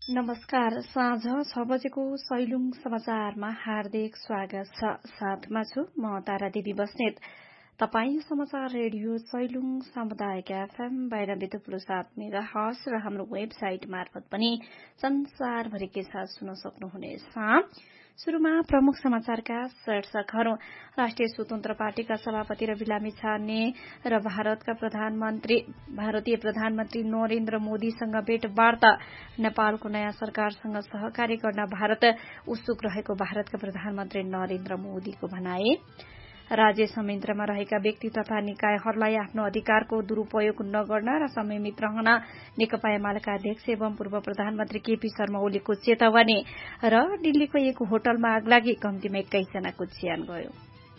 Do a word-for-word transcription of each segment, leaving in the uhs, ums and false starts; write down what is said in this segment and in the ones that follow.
नमस्कार। साँझ छ बजेको सैलुङ समाचारमा हार्दिक स्वागत छ। साथमा छु म तारा देवी बस्नेत। तपाई समाचार रेडियो सैलुङ सामुदायिक एफएम बाइरानब्बे दशमलव सात मेगा हर्ज र हाम्रो वेबसाइट मार्फत पनि संसारभरिकै साथ सुन्न सक्नुहुनेछ। शुरूमा प्रमुख समाचारका शीर्षकहरू। राष्ट्रिय स्वतन्त्र पार्टीका सभापति रवि लामिछाने र भारतका प्रधानमन्त्री भारतीय प्रधानमन्त्री नरेन्द्र मोदीसँग भेटवार्ता। नेपालको नयाँ सरकारसँग सहकार्य गर्न भारत उत्सुक रहेको भारतका प्रधानमन्त्री नरेन्द्र मोदीको भनाए। राज्य संयन्त्रमा रहेका व्यक्ति तथा निकायहरूलाई आफ्नो अधिकारको दुरूपयोग नगर्न र संयमित रहन नेकपा एमालेका अध्यक्ष एवं पूर्व प्रधानमन्त्री केपी शर्मा ओलीको चेतावनी। र दिल्लीको एक होटलमा आगलागी, कम्तीमा एक्काइसजनाको ज्यान गयो।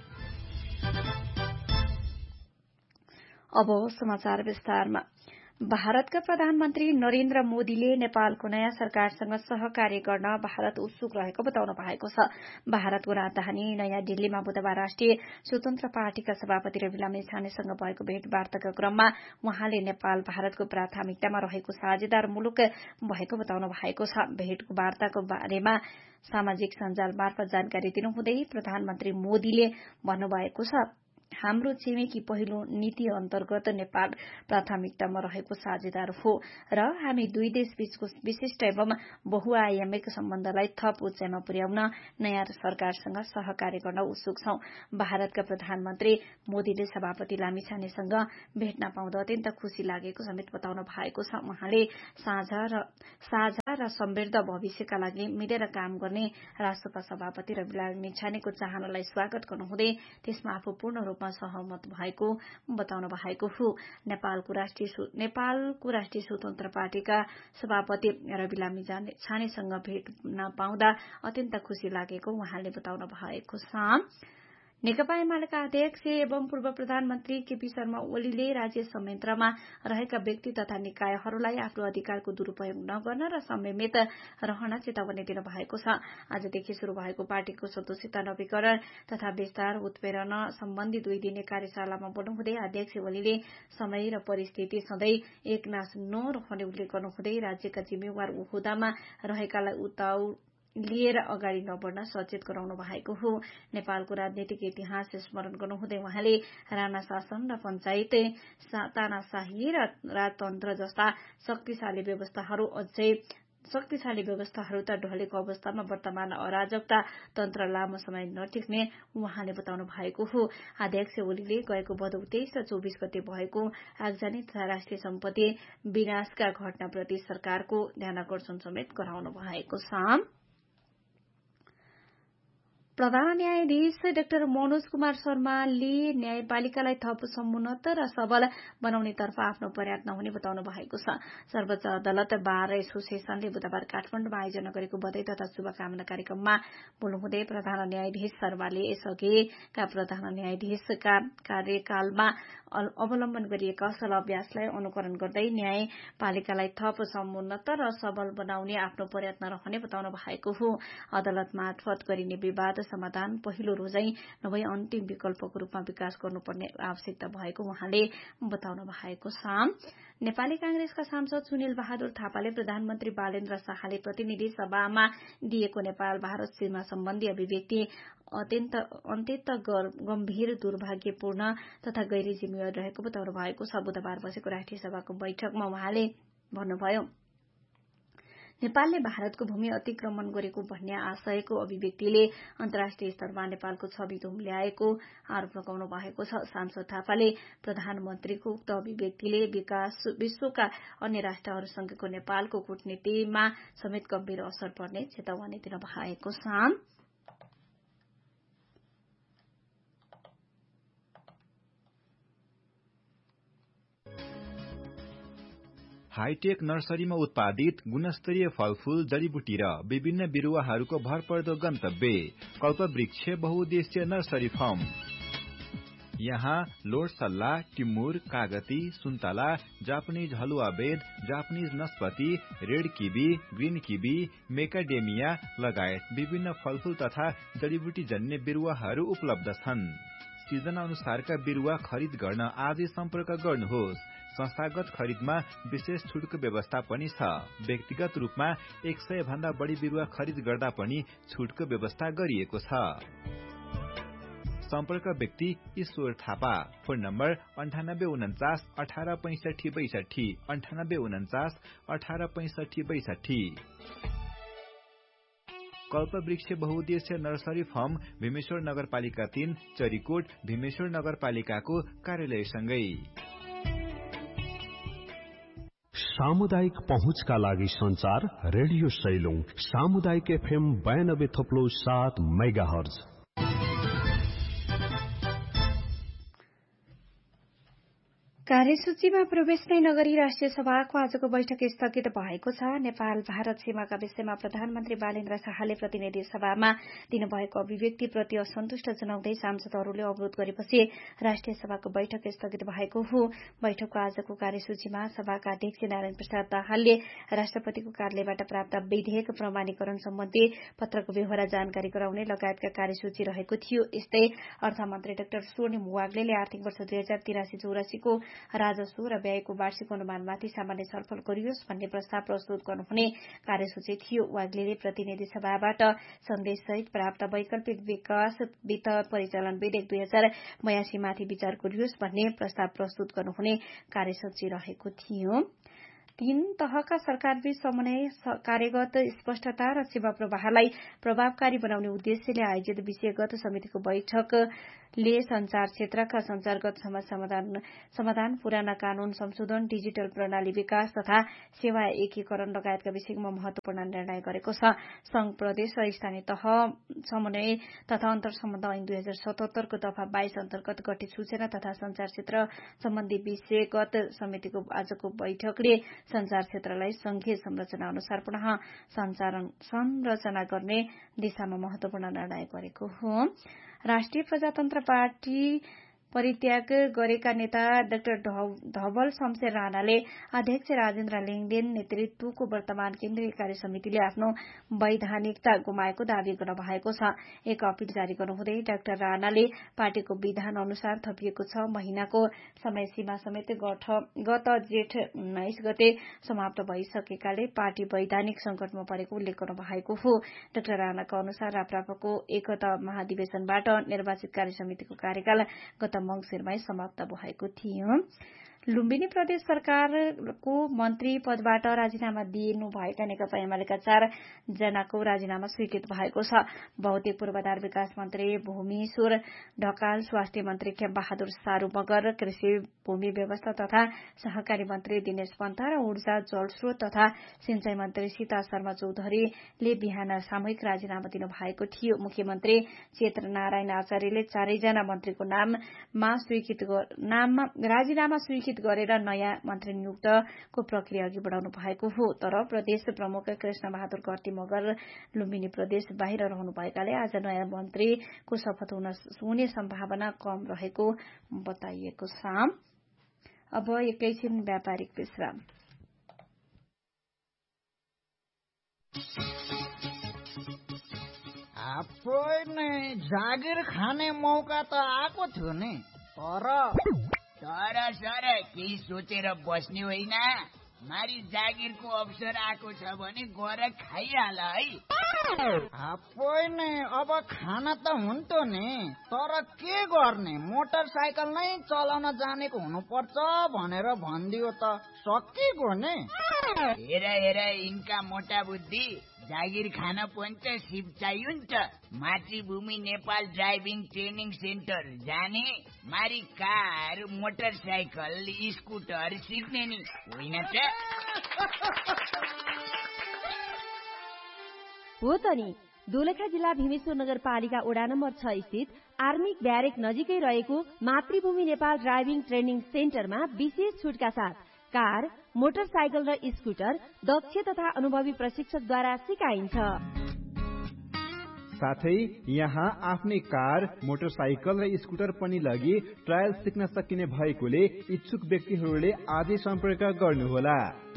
अब समाचार विस्तारमा। भारतका प्रधानमन्त्री नरेन्द्र मोदीले नेपालको नयाँ सरकारसँग सहकार्य गर्न भारत उत्सुक रहेको बताउनु भएको छ। भारतको राजधानी नयाँ दिल्लीमा बुधबार राष्ट्रिय स्वतन्त्र पार्टीका सभापति रवि लामिछानेसँग भएको भेटवार्ताका क्रममा उहाँले नेपाल भारतको प्राथमिकतामा रहेको साझेदार मुलुक भएको बताउनु भएको छ। भेटको वार्ताको बारेमा सामाजिक सञ्जाल मार्फत जानकारी दिनुहुँदै प्रधानमन्त्री मोदीले भन्नुभएको छ, हाम्रो छिमेकी पहिलो नीति अन्तर्गत नेपाल प्राथमिकतामा रहेको साझेदार हो र हामी दुई देश बीचको विशिष्ट एवं बहुआयामिक सम्बन्धलाई थप उचाइमा पुर्याउन नयाँ सरकारसँग सहकार्य गर्न उत्सुक छौं। भारतका प्रधानमन्त्री मोदीले सभापति लामिछानेसँग भेट्न पाउँदा अत्यन्त खुशी लागेको समेत बताउनु भएको छ। उहाँले साझा र साझा र समृद्ध भविष्यका लागि मिलेर काम गर्ने राष्ट्रपा सभापति रवि लामिछानेको चाहनालाई स्वागत गर्नुहुँदै त्यसमा आफू पूर्ण रूपमा सहमत भएको बताउनु भएको हो। नेपालको राष्ट्रिय नेपालको राष्ट्रिय स्वतन्त्र पार्टीका सभापति रवि लामिछानेसँग भेट्न पाउँदा अत्यन्त खुशी लागेको उहाँले बताउनु भएको छ। नेकपा एमालेका अध्यक्ष एवं पूर्व प्रधानमन्त्री केपी शर्मा ओलीले राज्य संयन्त्रमा रहेका व्यक्ति तथा निकायहरूलाई आफ्नो अधिकारको दुरूपयोग नगर्न र संयमित रहन चेतावनी दिनु भएको छ। आजदेखि शुरू भएको पार्टीको सदस्यता नवीकरण तथा विस्तार उत्प्रेरण सम्बन्धी दुई दिने कार्यशालामा बोल्नुहुँदै अध्यक्ष ओलीले समय र परिस्थिति सधैँ एकनास नरहने उल्लेख गर्नुहुँदै राज्यका जिम्मेवार ओहदामा रहेकालाई उताउ लिएर अगाडि नबढ्न सचेत गराउनु भएको हो। नेपालको राजनीतिक इतिहास स्मरण गर्नुहुँदै उहाँले राणा शासन र पञ्चायत तानाशाही र राजतन्त्र जस्ता शक्तिशाली व्यवस्थाहरू अझै शक्तिशाली व्यवस्थाहरू त ढलेको अवस्थामा वर्तमान अराजकता तन्त्र लामो समय नटिक्ने उहाँले बताउनु भएको हो। अध्यक्ष ओलीले गएको भदौ तेइस र चौबिस गते भएको आगजनी तथा राष्ट्रिय सम्पत्ति विनाशका घटनाप्रति सरकारको ध्यानकर्षण समेत गराउनु भएको छ। प्रधान न्यायाधीश डाक्टर मनोज कुमार शर्माले न्यायपालिकालाई थप समुन्नत र सबल बनाउनेतर्फ आफ्नो प्रयास नहुने बताउनु भएको छ। सर्वोच्च अदालत बार एसोसिएशनले बुधबार काठमाडौँमा आयोजना गरेको बधाई तथा शुभकामना कार्यक्रममा बोल्नुहुँदै प्रधान न्यायाधीश शर्माले यसअघिका प्रधान न्यायाधीशका कार्यकालमा अवलम्बन गरिएका असल अभ्यासलाई अनुकरण गर्दै न्यायपालिकालाई थप समुन्नत र सबल बनाउने आफ्नो प्रयत्न रहने बताउनु भएको हो। अदालत मार्फत गरिने विवाद समाधान पहिलो रोजै नभई अन्तिम विकल्पको रूपमा विकास गर्नुपर्ने आवश्यकता भएको उहाँले बताउनु भएको छ। नेपाली कांग्रेसका सांसद सुनिल बहादुर थापाले प्रधानमन्त्री बालेन्द्र शाहले प्रतिनिधि सभामा दिएको नेपाल भारत सीमा सम्बन्धी अभिव्यक्ति अत्यन्त अत्यन्त गम्भीर दुर्भाग्यपूर्ण तथा गैर जिम्मेवार रहेको बताउनु भएको छ। बुधबार बसेको राष्ट्रिय सभाको बैठकमा उहाँले भन्नुभयो, नेपालले भारतको भूमि अतिक्रमण गरेको भन्ने आशयको अभिव्यक्तिले अन्तर्राष्ट्रिय स्तरमा नेपालको छवि धुम्ल्याएको आरोप लगाउनु भएको छ। सांसद थापाले प्रधानमन्त्रीको उक्त अभिव्यक्तिले विकास विश्वका अन्य राष्ट्रहरूसँगको नेपालको कूटनीतिमा समेत गम्भीर असर पर्ने चेतावनी दिनु भएको छ। हाईटेक नर्सरीमा उत्पादित गुणस्तरीय फलफूल जडीबुटी र विभिन्न बिरुवाहरूको भरपर्दो गन्तव्य कल्पवृक्ष बहुउद्देश्य नर्सरी फार्म। यहाँ लोडसल्ला, टिमुर, कागती, सुन्तला, जापानिज हलुवा बेद, Japanese नस्पति, red kiwi, green kiwi, मेकाडेमिया लगायत विभिन्न फलफूल तथा जडीबुटी जन्य बिरुवाहरू उपलब्ध छन्। सिजन अनुसारका बिरुवा खरिद गर्न आजै सम्पर्क गर्नुहोस् संस्थागत खरिदमा विशेष छुटको व्यवस्था पनि छ। व्यक्तिगत रूपमा एक सय भन्दा बढी बिरुवा खरिद गर्दा पनि छुटको व्यवस्था गरिएको छ। सम्पर्क व्यक्ति ईश्वर थापा। फोन नम्बर अन्ठानब्बे उन्चास अठार पैंसठी बैसठी अन्ठानब्बे उन्चास अठार पैंसठी बैसठी। कल्पवृक्ष बहुउद्देश्य नर्सरी फर्म भीमेश्वर नगरपालिका तीन चरीकोट भीमेश्वर नगरपालिकाको कार्यालयसँगै। सामुदायिक पहुँचका लागि संचार रेडियो सैलुङ सामुदायिक एफएम बयानब्बे थप्लो सात मेगा हर्ज। कार्यसूचीमा प्रवेश नै नगरी राष्ट्रिय सभाको आजको बैठक स्थगित भएको छ। नेपाल भारत सीमाका विषयमा प्रधानमन्त्री बालेन्द्र शाहले प्रतिनिधि सभामा दिनुभएको अभिव्यक्तिप्रति असन्तुष्ट जनाउँदै सांसदहरूले अवरोध गरेपछि राष्ट्रिय सभाको बैठक स्थगित भएको हो। बैठकको आजको कार्यसूचीमा सभाका अध्यक्ष नारायण प्रसाद दाहालले राष्ट्रपतिको कार्यालयबाट प्राप्त विधेयक प्रमाणीकरण सम्बन्धी पत्रको बेहोरा जानकारी गराउने लगायतका कार्यसूची रहेको थियो। यस्तै अर्थमन्त्री डाक्टर स्वर्णिम वाग्लेले आर्थिक वर्ष दुई हजार तिरासी चौरासीको राजस्व र व्ययको वार्षिक अनुमानमाथि सामान्य छलफल गरियोस् भन्ने प्रस्ताव प्रस्तुत गर्नुहुने कार्यसूची थियो। वाग्लेले प्रतिनिधि सभाबाट सन्देशसहित प्राप्त वैकल्पिक विकास वित्त परिचालन विधेयक दुई हजार बयासी माथि विचार गरियोस् भन्ने प्रस्ताव प्रस्तुत गर्नुहुने कार्यसूची रहेको थियो। तीन तहका सरकारबीच समन्वय कार्यगत स्पष्टता र सेवा प्रवाहलाई प्रभावकारी बनाउने उद्देश्यले आयोजित विषयगत समितिको बैठकले संचार क्षेत्रका संचारगत समस्या समाधान समाधान पुराना कानून संशोधन डिजिटल प्रणाली विकास तथा सेवा एकीकरण लगायतका विषयमा महत्वपूर्ण निर्णय गरेको छ। संघ प्रदेश र स्थानीय तह समन्वय तथा अन्तर्सम्बन्ध ऐन दुई हजार सतहत्तरको दफा बाइस अन्तर्गत गठित सूचना तथा संचार क्षेत्र सम्बन्धी विषयगत समितिको आजको बैठकले संचार क्षेत्रलाई संघीय संरचना अनुसार पुनः सञ्चालन संरचना गर्ने दिशामा महत्वपूर्ण निर्णय गरेको हो। राष्ट्रिय प्रजातन्त्र पार्टी परित्याग गरेका नेता डाक्टर धवल शमशेर राणाले अध्यक्ष राजेन्द्र लिङदेन नेतृत्वको वर्तमान केन्द्रीय कार्य समितिले आफ्नो वैधानिकता गुमाएको दावी गर्नु भएको छ। एक अपिल जारी गर्नुहुँदै डाक्टर राणाले पार्टीको विधान अनुसार थपिएको छ महिनाको समय सीमा समेत गत जेठ उन्नाइस गते समाप्त भइसकेकाले पार्टी वैधानिक संकटमा परेको उल्लेख गर्नु भएको हो। डाक्टर राणाका अनुसार राप्रपाको एकता महाधिवेशनबाट निर्वाचित कार्य समितिको कार्यकाल गत मंगिरमै समाप्त भएको थियो। लुम्बिनी प्रदेश सरकारको मन्त्री पदबाट राजीनामा दिनु भएका नेकपा एमालेका चार जनाको राजीनामा स्वीकृत भएको छ। भौतिक पूर्वाधार विकास मन्त्री भूमिश्वर ढकाल, स्वास्थ्य मन्त्री खेम बहादुर सारू मगर, कृषि भूमि व्यवस्था तथा सहकारी मन्त्री दिनेश पन्त र ऊर्जा जलस्रोत तथा सिंचाई मन्त्री सीता शर्मा चौधरीले बिहान सामूहिक राजीनामा दिनु भएको थियो। मुख्यमन्त्री चेत्र नारायण आचार्यले चारैजना मन्त्रीको नाममा स्वीकृत नाम राजीनामा स्वीकृत गरेर नयाँ मन्त्री नियुक्तको प्रक्रिया अघि बढ़ाउनु भएको हो। तर प्रदेश प्रमुख कृष्ण बहादुर कर्ती मगर लुम्बिनी प्रदेश बाहिर रहनु भएकाले आज नयाँ मन्त्रीको शपथ हुने सम्भावना कम रहेको बताइएको छ। अब एकैछिन व्यापारिक विश्राम। जागिर खाने मौका त आएको थियो नि, तर तर सर केही सोचेर बस्ने होइन। मारी जागिरको अवसर आएको छ भने गएर खाइहाल है। होइन अब खाना त हुन्थ्यो नि, तर के गर्ने, मोटरसाइकल नै चलाउन जानेको हुनुपर्छ भनेर भनिदियो त सकिगयो नि। हेर हेर यिनका मोटा बुद्धि, जागिर खान पनि त सिप चाहियो नि त। मातृभूमि नेपाल ड्राइभिङ ट्रेनिङ सेन्टर जाने, मारी कार मोटरसाइकल स्कुटर सिक्ने नि होइन त। हो त नि, दोलखा जिल्ला भीमेश्वर नगरपालिका वडा नम्बर छ स्थित आर्मी ब्यारेक नजिकै रहेको मातृभूमि नेपाल ड्राइभिङ ट्रेनिङ सेन्टरमा विशेष छुटका साथ कार, मोटरसाइकल र स्कुटर दक्ष तथा अनुभवी प्रशिक्षकद्वारा सिकाइन्छ। साथै यहाँ आफ्नै कार, मोटरसाइकल र स्कुटर पनि लगी ट्रायल सिक्न सकिने भएकोले इच्छुक व्यक्तिहरूले आजै सम्पर्क गर्नुहोला।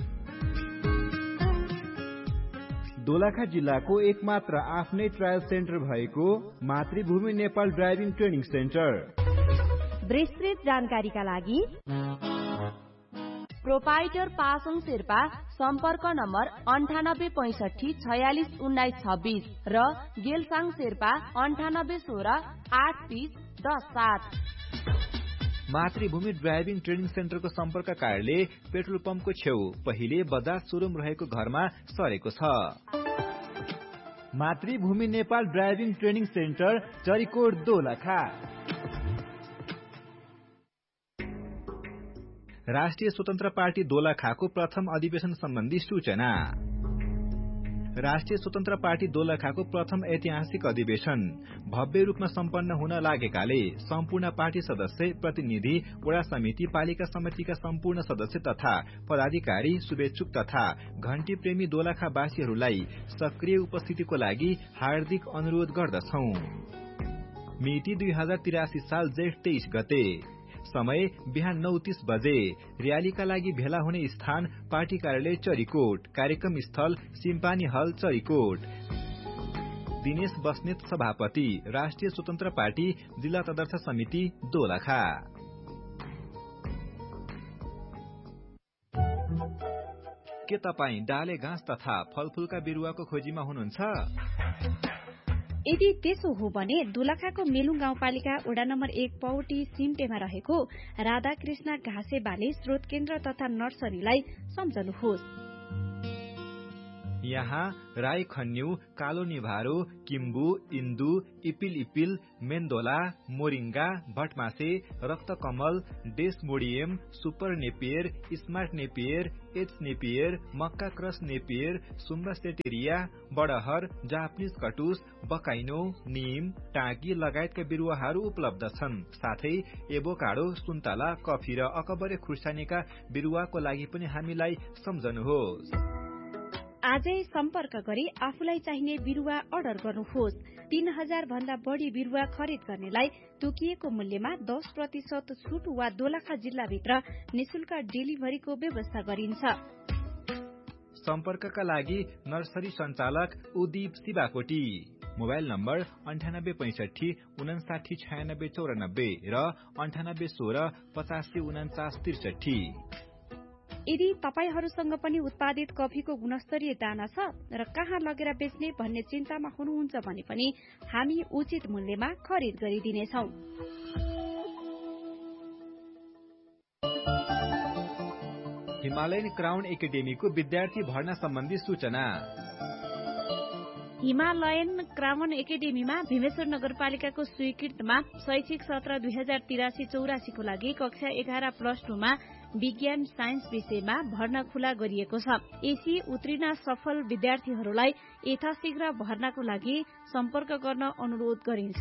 दोलखा जिल्लाको एकमात्र आफ्नै ट्रायल सेन्टर भएको मातृभूमि नेपाल ड्राइभिङ ट्रेनिङ सेन्टर। विस्तृत जानकारीका लागि प्रोपाइटर पासङ शेर्पा सम्पर्क नम्बर अन्ठानब्बे पैसठी छयालिस उन्नाइस छब्बिस र गेलसाङ शेर्पा अन्ठानब्बे सोह्र आठ तीस दस सात। मातृभूमि ड्राइभिङ ट्रेनिङ सेन्टरको सम्पर्क कार्यालय पेट्रोल पम्पको छेउ पहिले बजाज सोरुम रहेको घरमा सरेको छ। मातृभूमि Nepal driving training centre Charikot Dolakha. राष्ट्रिय स्वतन्त्र पार्टी दोलखाको प्रथम अधिवेशन सम्बन्धी सूचना। राष्ट्रिय स्वतन्त्र पार्टी दोलखाको प्रथम ऐतिहासिक अधिवेशन भव्य रूपमा सम्पन्न हुन लागेकाले सम्पूर्ण पार्टी सदस्य, प्रतिनिधि, वडा समिति, पालिका समितिका सम्पूर्ण सदस्य तथा पदाधिकारी, शुभेच्छुक तथा घण्टी प्रेमी दोलखावासीहरूलाई सक्रिय उपस्थितिको लागि हार्दिक अनुरोध गर्दछौ। मिति दुई हजार तिरासी साल जेठ तेइस गते। समय बिहान नौ तीस बजे। र्यालीका लागि भेला हुने स्थान पार्टी कार्यालय चरीकोट। कार्यक्रम स्थल सिम्पानी हल चरीकोट। दिनेश बस्नेत सभापति, राष्ट्रिय स्वतन्त्र पार्टी जिल्ला तदर्थ समिति दोलखा। के तपाईँ डाले घाँस तथा फलफूलका बिरुवाको खोजीमा हुनुहुन्छ? यदि त्यसो हो भने दोलखाको मेलुङ गाउँपालिका वडा नम्बर एक पौटी सिम्टेमा रहेको राधाकृष्ण घाँसे बाली स्रोत केन्द्र तथा नर्सरीलाई सम्झनुहोस्। यहाँ राई खन्यु, कालो निभारो, किम्बु, इन्दु, इपिल इपिल, मेन्दोला, moringa, भटमासे, रक्तकमल, डेसमोडियम, super Napier, smart Napier, H Napier, मक्का क्रस नेपियर, सुम्बासेटेरिया, बडहर, जापानिज कटुस, बकाइनो, नीम, टाँकी लगायतका बिरुवाहरू उपलब्ध छन्। साथै एभोकाडो, सुन्तला, कफी र अकबरे खुर्सानीका बिरुवाको लागि पनि हामीलाई सम्झनुहोस्। आजै सम्पर्क गरी आफूलाई चाहिने बिरुवा अर्डर गर्नुहोस्। तीन हजार भन्दा बढ़ी बिरुवा खरिद गर्नेलाई तोकिएको मूल्यमा दस प्रतिशत छुट वा दोलखा जिल्लाभित्र निशुल्क डेलिभरीको व्यवस्था गरिन्छ। सम्पर्कका लागि नर्सरी सञ्चालक उदीप शिवाकोटी। मोबाइल नम्बर अन्ठानब्बे पैंसठी उनासाठी छयानब्बे चौरानब्बे र अन्ठानब्बे सोह्र पचासी उनाचास त्रिसठी। यदि तपाईहरूसँग पनि उत्पादित कफीको गुणस्तरीय दाना छ र कहाँ लगेर बेच्ने भन्ने चिन्तामा हुनुहुन्छ भने पनि हामी उचित मूल्यमा खरिद गरिदिनेछौं। हिमालयन क्राउन एकाडेमीको विद्यार्थी भर्ना सम्बन्धी सूचना। हिमालयन क्राउन एकाडेमीमा भीमेश्वर नगरपालिकाको स्वीकृतमा शैक्षिक सत्र दुई हजार तिरासी चौरासीको लागि कक्षा एघार प्लस टूमा विज्ञान साइन्स विषयमा भर्ना खुला गरिएको छ। एसी उत्तीर्ण सफल विद्यार्थीहरूलाई यथाशीघ्र भर्नाको लागि सम्पर्क गर्न अनुरोध गरिन्छ।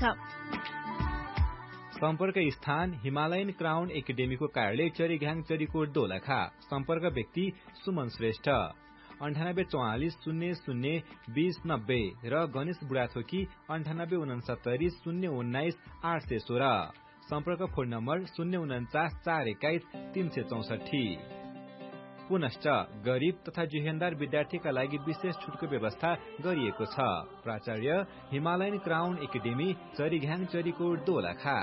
सम्पर्क स्थान हिमालयन क्राउन एकाडेमीको कार्यालय चरीघ्याङ चरीकोट दोलखा। सम्पर्क व्यक्ति सुमन श्रेष्ठ अन्ठानब्बे चौवालिस शून्य शून्य बीस नब्बे र गणेश बुढाथोकी अन्ठानब्बे उनसत्तरी शून्य उन्नाइस आठ सय सोह्र। सम्पर्क फोन नम्बर शून्य उन्चास चार एक्काइस तीन सय चौसठी। पुनश्च गरीब तथा जुहेन्दार विद्यार्थीका लागि विशेष छुटको व्यवस्था गरिएको छ। प्राचार्य Himalayan crown academy चरीघ्याङ Charikot Dolakha.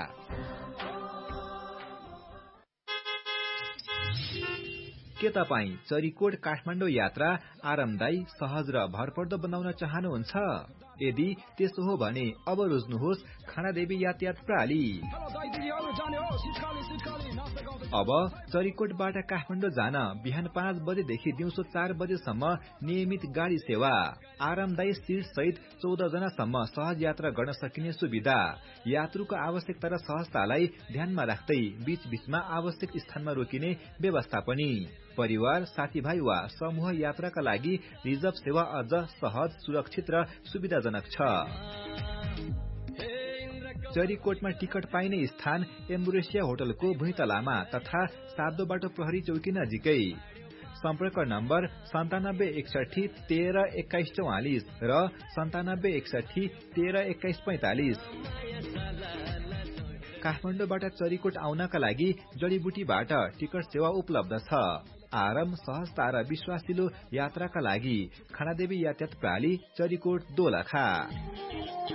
के तपाईँ चरीकोट काठमाडौँ यात्रा आरामदायी, सहज र भरपर्दो बनाउन चाहनुहुन्छ? यदि त्यसो हो भने अब रोज्नुहोस् खानादेवी यातायात प्रणाली। अब चरीकोटबाट काठमाडौँ जान बिहान पाँच बजेदेखि दिउँसो चार बजेसम्म नियमित गाडी सेवा, आरामदायी सीट सहित चौध जनासम्म सहज यात्रा गर्न सकिने सुविधा, यात्रुको आवश्यकता र सहजतालाई ध्यानमा राख्दै बीच बीचमा आवश्यक स्थानमा रोकिने व्यवस्था पनि। परिवार, साथीभाइ वा समूह यात्राका लागि रिजर्भ सेवा अझ सहज, सुरक्षित र सुविधाजनक छ। चरीकोटमा टिकट पाइने स्थान एम्बुरेसिया होटलको भुइँतलामा तथा सातो बाटो प्रहरी चौकी नजिकै। सम्पर्क नम्बर सन्तानब्बे एकसठी तेह्र एक्काइस चौवालिस र सन्तानब्बे एकसठी तेह्र एक्काइस पैंतालिस। काठमाडौँबाट चरीकोट आउनका लागि जडीबुटीबाट टिकट सेवा उपलब्ध छ। आराम, सहजता र विश्वासिलो यात्राका लागि खानादेवी यातायात प्रणाली चरीकोट दोलखा।